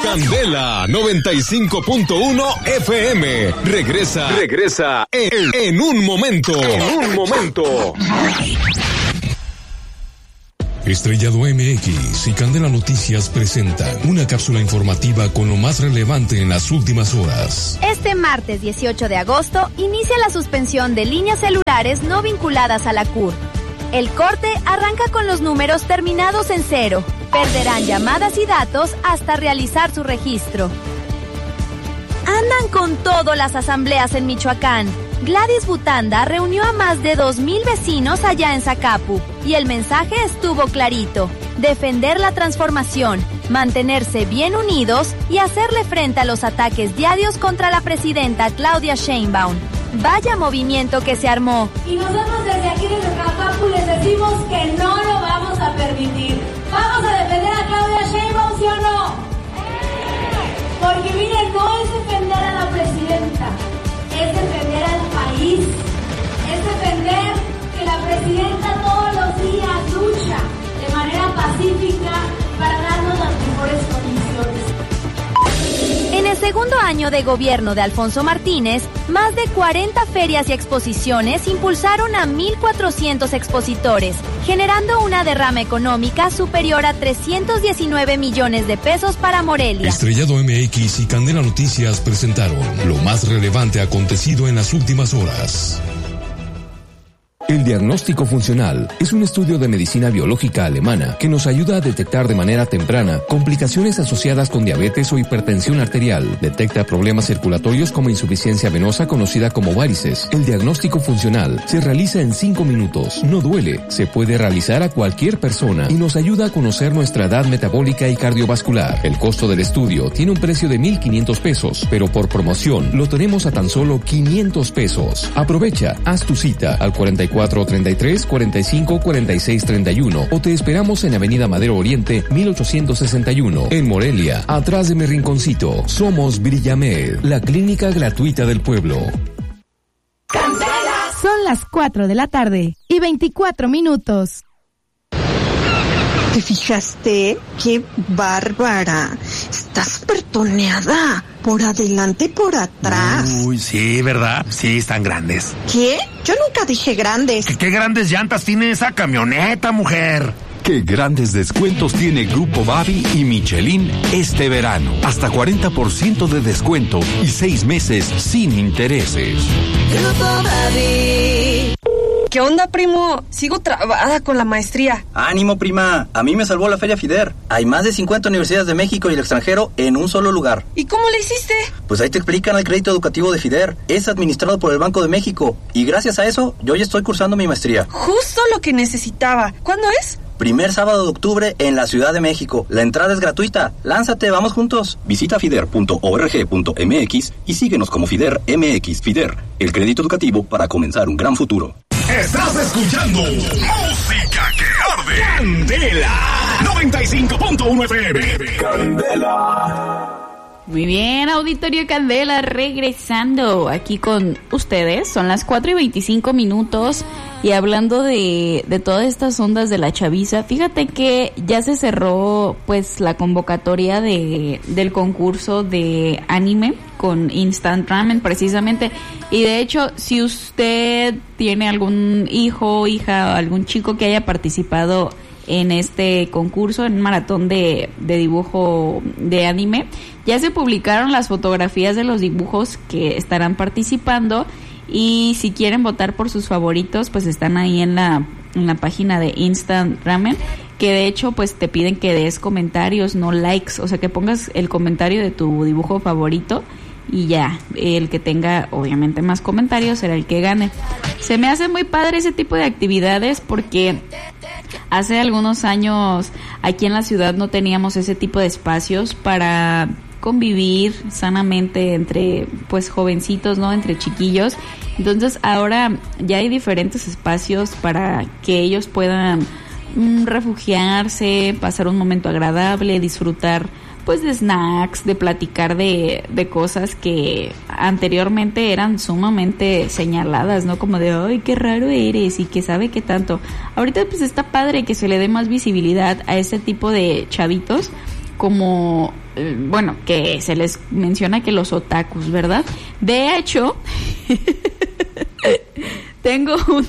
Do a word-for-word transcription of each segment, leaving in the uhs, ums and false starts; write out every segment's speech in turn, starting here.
Candela noventa y cinco punto uno F M. Regresa, regresa en, en un momento. En un momento. Estrellado M X y Candela Noticias presentan una cápsula informativa con lo más relevante en las últimas horas. Este martes dieciocho de agosto inicia la suspensión de líneas celulares no vinculadas a la C U R. El corte arranca con los números terminados en cero. Perderán llamadas y datos hasta realizar su registro. Andan con todo las asambleas en Michoacán. Gladys Butanda reunió a más de dos mil vecinos allá en Zacapu y el mensaje estuvo clarito: defender la transformación, mantenerse bien unidos y hacerle frente a los ataques diarios contra la presidenta Claudia Sheinbaum. Vaya movimiento que se armó. Y nosotros desde aquí desde Zacapu les decimos que no lo vamos a permitir. ¿Vamos a defender a Claudia Sheinbaum, sí o no? Porque miren, no es defender a la presidenta, es defender al país, es defender que la presidenta todos los días lucha de manera pacífica para darnos las mejores condiciones. En el segundo año de gobierno de Alfonso Martínez, más de cuarenta ferias y exposiciones impulsaron a mil cuatrocientos expositores, generando una derrama económica superior a trescientos diecinueve millones de pesos para Morelia. Estrellado M X y Candela Noticias presentaron lo más relevante acontecido en las últimas horas. El diagnóstico funcional es un estudio de medicina biológica alemana que nos ayuda a detectar de manera temprana complicaciones asociadas con diabetes o hipertensión arterial. Detecta problemas circulatorios como insuficiencia venosa conocida como varices. El diagnóstico funcional se realiza en cinco minutos. No duele, se puede realizar a cualquier persona y nos ayuda a conocer nuestra edad metabólica y cardiovascular. El costo del estudio tiene un precio de mil quinientos pesos, pero por promoción lo tenemos a tan solo quinientos pesos. Aprovecha, haz tu cita al cuarenta y cuatro treinta y tres cuarenta y cinco cuarenta y seis treinta y uno o te esperamos en Avenida Madero Oriente mil ochocientos sesenta y uno en Morelia, atrás de mi rinconcito. Somos Brillamed, la clínica gratuita del pueblo. Son las cuatro de la tarde y veinticuatro minutos. ¿Te fijaste? ¡Qué bárbara! Está súper toneada. Por adelante y por atrás. Uy, sí, ¿verdad? Sí, están grandes. ¿Qué? Yo nunca dije grandes. ¿Qué, qué grandes llantas tiene esa camioneta, mujer? Qué grandes descuentos tiene Grupo Babi y Michelin este verano. Hasta cuarenta por ciento de descuento y seis meses sin intereses. Grupo Babi. ¿Qué onda, primo? Sigo trabada con la maestría. Ánimo, prima. A mí me salvó la Feria FIDER. Hay más de cincuenta universidades de México y el extranjero en un solo lugar. ¿Y cómo le hiciste? Pues ahí te explican el crédito educativo de FIDER. Es administrado por el Banco de México. Y gracias a eso, yo ya estoy cursando mi maestría. Justo lo que necesitaba. ¿Cuándo es? Primer sábado de octubre en la Ciudad de México. La entrada es gratuita. Lánzate, vamos juntos. Visita fider punto org punto m x y síguenos como FIDER M X. FIDER, el crédito educativo para comenzar un gran futuro. Estás escuchando Música que Arde. Candela noventa y cinco punto uno F M. Candela. Muy bien, Auditorio Candela, regresando aquí con ustedes. Son las cuatro y veinticinco minutos y hablando de, de todas estas ondas de la chaviza, fíjate que ya se cerró pues la convocatoria de del concurso de anime con Instant Ramen precisamente. Y de hecho, si usted tiene algún hijo, hija o algún chico que haya participado en este concurso, en un maratón de, de dibujo de anime, ya se publicaron las fotografías de los dibujos que estarán participando y si quieren votar por sus favoritos, pues están ahí en la, en la página de Instant Ramen, que de hecho pues te piden que des comentarios, no likes, o sea que pongas el comentario de tu dibujo favorito y ya, el que tenga obviamente más comentarios será el que gane. Se me hace muy padre ese tipo de actividades porque hace algunos años aquí en la ciudad no teníamos ese tipo de espacios para convivir sanamente entre pues jovencitos, ¿no? Entre chiquillos. Entonces ahora ya hay diferentes espacios para que ellos puedan mm, refugiarse, pasar un momento agradable, disfrutar pues de snacks, de platicar de, de cosas que anteriormente eran sumamente señaladas, ¿no? Como de, ay, qué raro eres y que sabe qué tanto. Ahorita pues está padre que se le dé más visibilidad a este tipo de chavitos como, eh, bueno, que se les menciona que los otakus, ¿verdad? De hecho, tengo un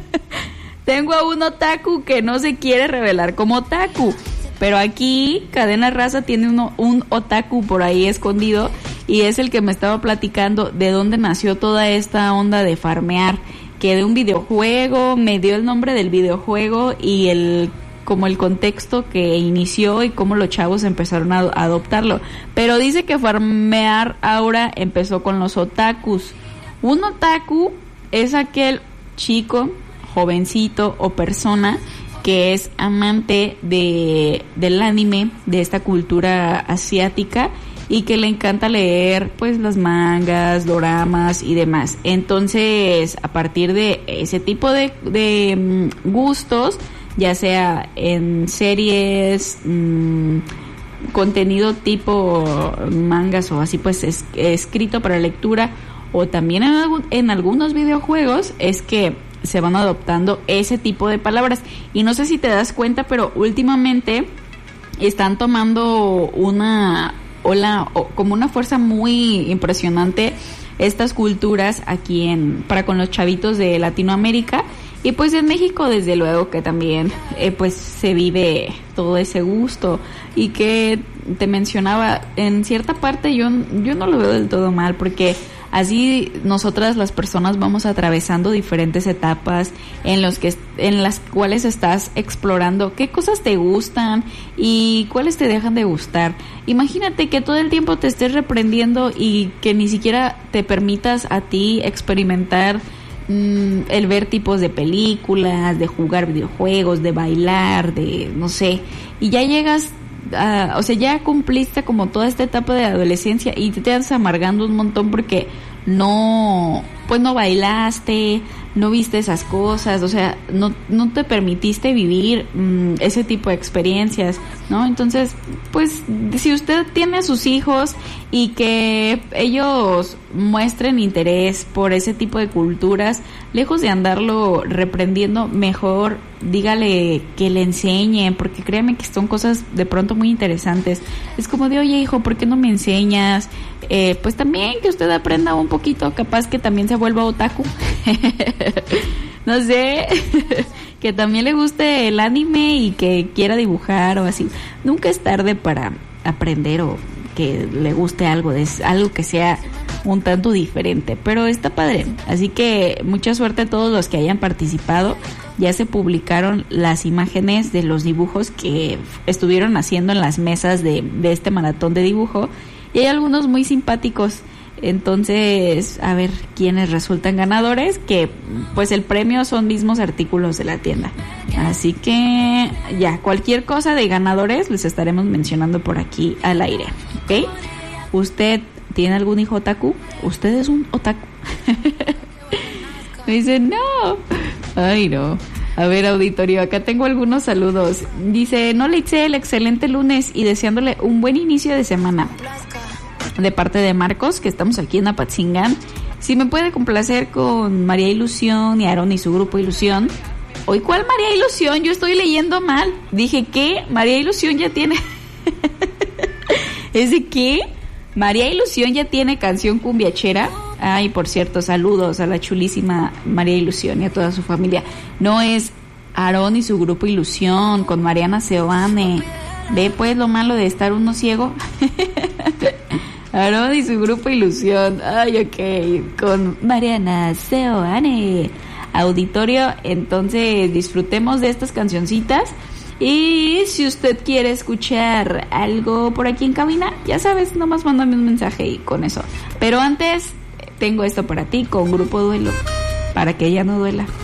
tengo a un otaku que no se quiere revelar como otaku, pero aquí Cadena Raza tiene uno, un otaku por ahí escondido, y es el que me estaba platicando de dónde nació toda esta onda de farmear, que de un videojuego, me dio el nombre del videojuego y el como el contexto que inició y cómo los chavos empezaron a adoptarlo. Pero dice que farmear ahora empezó con los otakus. Un otaku es aquel chico, jovencito o persona que es amante de del anime, de esta cultura asiática, y que le encanta leer pues las mangas, doramas y demás. Entonces, a partir de ese tipo de, de um, gustos, ya sea en series, mmm, contenido tipo mangas o así, pues es, escrito para lectura, o también en, algún, en algunos videojuegos, es que se van adoptando ese tipo de palabras. Y no sé si te das cuenta, pero últimamente están tomando una ola, o como una fuerza muy impresionante estas culturas aquí en para con los chavitos de Latinoamérica. Y pues en México desde luego que también eh, pues se vive todo ese gusto, y que te mencionaba, en cierta parte yo, yo no lo veo del todo mal, porque así nosotras las personas vamos atravesando diferentes etapas en los que en las cuales estás explorando qué cosas te gustan y cuáles te dejan de gustar. Imagínate que todo el tiempo te estés reprendiendo y que ni siquiera te permitas a ti experimentar el ver tipos de películas, de jugar videojuegos, de bailar, de no sé, y ya llegas a, o sea, ya cumpliste como toda esta etapa de adolescencia y te estás amargando un montón porque no, pues no bailaste, no viste esas cosas, o sea, no, no te permitiste vivir mmm, ese tipo de experiencias, ¿no? Entonces, pues, si usted tiene a sus hijos y que ellos muestren interés por ese tipo de culturas, lejos de andarlo reprendiendo, mejor dígale que le enseñen, porque créame que son cosas de pronto muy interesantes. Es como de, oye hijo, ¿por qué no me enseñas? Eh, pues también que usted aprenda un poquito, capaz que también se vuelva otaku. No sé, que también le guste el anime y que quiera dibujar o así. Nunca es tarde para aprender o que le guste algo, de algo que sea un tanto diferente, pero está padre. Así que mucha suerte a todos los que hayan participado. Ya se publicaron las imágenes de los dibujos que estuvieron haciendo en las mesas de, de este maratón de dibujo, y hay algunos muy simpáticos. Entonces, a ver quiénes resultan ganadores, que pues el premio son mismos artículos de la tienda. Así que ya, cualquier cosa de ganadores les estaremos mencionando por aquí al aire, ¿ok? ¿Usted tiene algún hijo otaku? ¿Usted es un otaku? Me dicen, no. Ay, no. A ver, auditorio, acá tengo algunos saludos. Dice, no le hice el excelente lunes y deseándole un buen inicio de semana. De parte de Marcos, que estamos aquí en Apatzingán. Si me puede complacer con María Ilusión y Aarón y su grupo Ilusión. ¿Hoy cuál María Ilusión? Yo estoy leyendo mal. Dije, ¿qué? María Ilusión ya tiene... ¿Es de qué? María Ilusión ya tiene canción cumbiachera. Ay, por cierto, saludos a la chulísima María Ilusión y a toda su familia. No, es Aarón y su grupo Ilusión con Mariana Seoane. Ve pues lo malo de estar uno ciego. Aarón y su grupo Ilusión. Ay, ok. Con Mariana Seoane. Auditorio, entonces disfrutemos de estas cancioncitas. Y si usted quiere escuchar algo por aquí en cabina, ya sabes, nomás mándame un mensaje y con eso. Pero antes, tengo esto para ti con Grupo Duelo, para que ella no duela.